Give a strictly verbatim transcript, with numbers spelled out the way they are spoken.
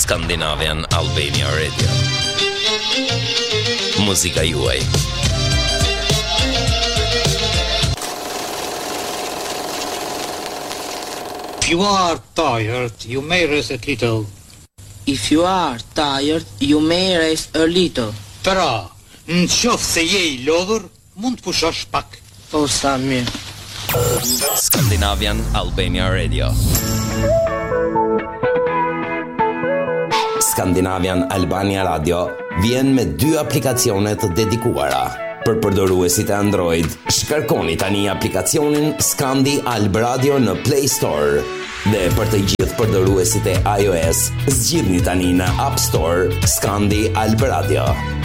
Scandinavian Albania Radio. Muzika juaj. If you are tired, you may rest a little. If you are tired, you may rest a little. Pra, në qoftë se je I lodhur, mund të pushosh pak. Po sa mirë. Scandinavian Albania Radio. Scandinavian Albania Radio vjen me dy aplikacione të dedikuara. Për përdoruesit e Android, shkarkoni tani aplikacionin Scandi Alb Radio në Play Store. Dhe për të gjithë përdoruesit e iOS, zgjidhni tani në App Store Scandi Alb Radio.